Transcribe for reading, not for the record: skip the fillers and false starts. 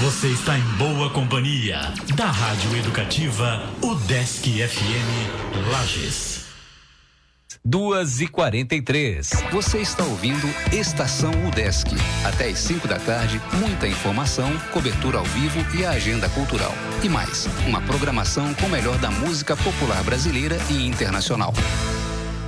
Você está em boa companhia da Rádio Educativa UDESC FM Lages. 2h43. Você está ouvindo Estação UDESC. Até às 5 da tarde, muita informação, cobertura ao vivo e a agenda cultural. E mais, uma programação com o melhor da música popular brasileira e internacional.